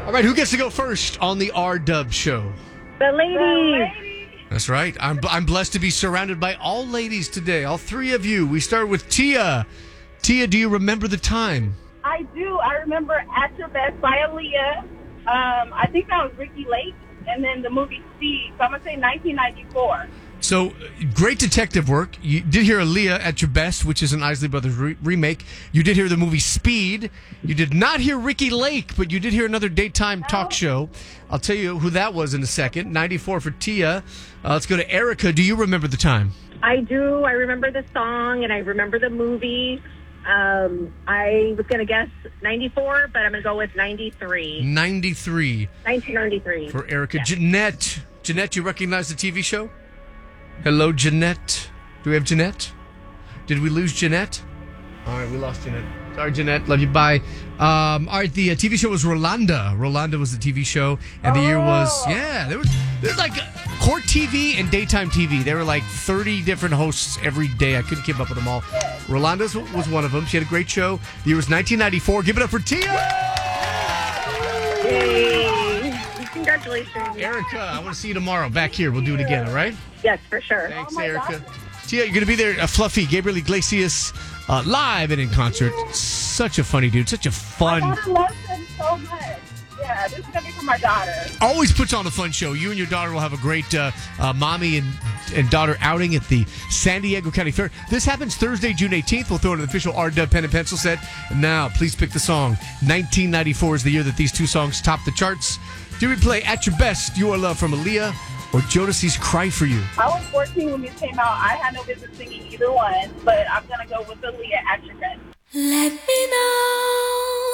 All right, who gets to go first on the R-Dub show? The ladies. That's right. I'm blessed to be surrounded by all ladies today, all three of you. We start with Tia. Tia, do you remember the time? I do. I remember At Your Best by Aaliyah. I think that was Ricky Lake, and then the movie Speed. So I'm going to say 1994. So, great detective work. You did hear Aaliyah At Your Best, which is an Isley Brothers remake. You did hear the movie Speed. You did not hear Ricky Lake, but you did hear another daytime talk show. I'll tell you who that was in a second. 94 for Tia. Let's go to Erica. Do you remember the time? I do. I remember the song, and I remember the movie. I was going to guess 94, but I'm going to go with 93. 93. 1993. For Erica. Yeah. Jeanette. Jeanette, you recognize the TV show? Hello, Jeanette. Do we have Jeanette? Did we lose Jeanette? All right, we lost Jeanette. Sorry, Jeanette. Love you. Bye. All right, the TV show was Rolanda. Rolanda was the TV show, and the year was, there's like court TV and daytime TV. There were like 30 different hosts every day. I couldn't keep up with them all. Rolanda was one of them. She had a great show. The year was 1994. Give it up for Tia! Yay. Congratulations. Erica, I want to see you tomorrow. Back here. We'll do it again, all right? Yes, for sure. Thanks, Erica. Tia, you're going to be there. Fluffy, Gabriel Iglesias, live and in concert. Such a funny dude. Such a fun. My daughter loves him so much. Yeah, this is going to be for my daughter. Always puts on a fun show. You and your daughter will have a great mommy and daughter outing at the San Diego County Fair. This happens Thursday, June 18th. We'll throw in an official R-Dub pen and pencil set. And now, please pick the song. 1994 is the year that these two songs topped the charts. Do we play At Your Best, Your Love from Aaliyah, or Jodeci's Cry For You? I was 14 when these came out. I had no business singing either one, but I'm going to go with Aaliyah At Your Best. Let me know.